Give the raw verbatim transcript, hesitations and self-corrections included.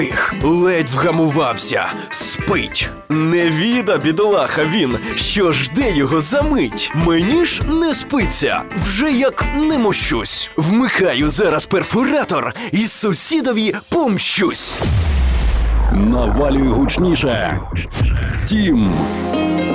Ех, ледь вгамувався. Спить. Невіда, бідолаха він, що жде його за мить. Мені ж не спиться, вже як не мощусь. Вмикаю зараз перфоратор і сусідові помщусь. Навалюй гучніше. Тім.